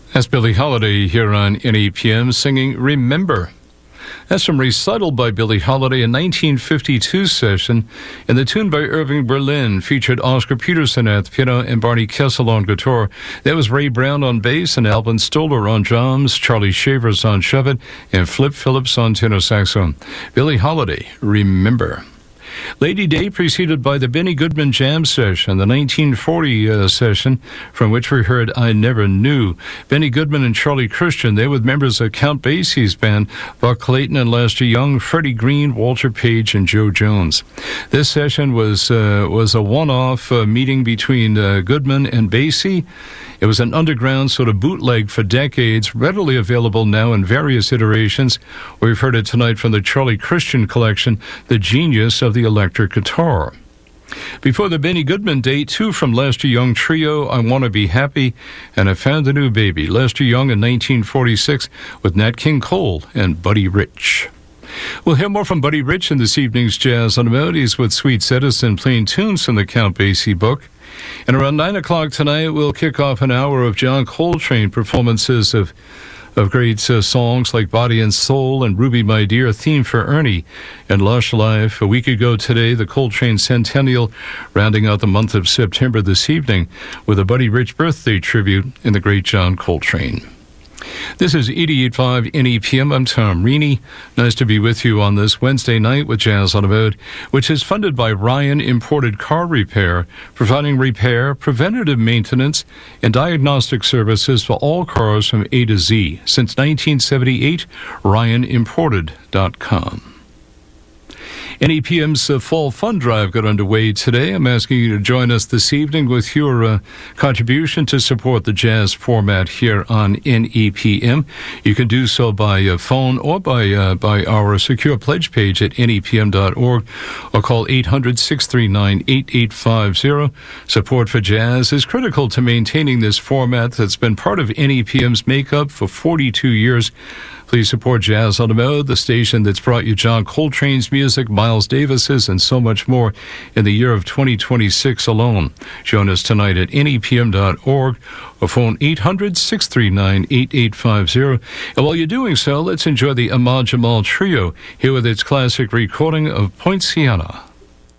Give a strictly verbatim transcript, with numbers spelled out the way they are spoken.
That's Billie Holiday here on N E P M singing Remember. That's from Recital by Billie Holiday, a nineteen fifty-two session, and the tune by Irving Berlin featured Oscar Peterson at the piano and Barney Kessel on guitar. That was Ray Brown on bass and Alvin Stoller on drums, Charlie Shavers on shuvet, and Flip Phillips on tenor saxophone. Billie Holiday, Remember. Lady Day preceded by the Benny Goodman Jam Session, the nineteen forty uh, session from which we heard I Never Knew. Benny Goodman and Charlie Christian, they with members of Count Basie's band, Buck Clayton and Lester Young, Freddie Green, Walter Page, and Joe Jones. This session was uh, was a one-off uh, meeting between uh, Goodman and Basie. It was an underground sort of bootleg for decades, readily available now in various iterations. We've heard it tonight from the Charlie Christian collection, The Genius of the Electric Guitar. Before the Benny Goodman date, two from Lester Young Trio, I Want to Be Happy, and I Found a New Baby. Lester Young in nineteen forty-six with Nat King Cole and Buddy Rich. We'll hear more from Buddy Rich in this evening's Jazz on the Melodies with Sweet Citizen playing tunes from the Count Basie book. And around nine o'clock tonight, we'll kick off an hour of John Coltrane performances of of great uh, songs like Body and Soul and Ruby My Dear, Theme for Ernie, and Lush Life. A week ago today, the Coltrane Centennial, rounding out the month of September this evening with a Buddy Rich birthday tribute in the great John Coltrane. This is eighty-eight point five N E P M. I'm Tom Reaney. Nice to be with you on this Wednesday night with Jazz on the Road, which is funded by Ryan Imported Car Repair, providing repair, preventative maintenance, and diagnostic services for all cars from A to Z. Since nineteen seventy-eight, ryan imported dot com. N E P M's uh, Fall Fund Drive got underway today. I'm asking you to join us this evening with your uh, contribution to support the jazz format here on N E P M. You can do so by uh, phone or by uh, by our secure pledge page at N E P M dot org or call eight hundred, six three nine, eight eight five zero. Support for jazz is critical to maintaining this format that's been part of N E P M's makeup for forty-two years. Please support Jazz on the Mode, the station that's brought you John Coltrane's music, Miles Davis's, and so much more in the year of twenty twenty-six alone. Join us tonight at N E P M dot org or phone eight hundred, six three nine, eight eight five zero. And while you're doing so, let's enjoy the Ahmad Jamal Trio here with its classic recording of Poinciana.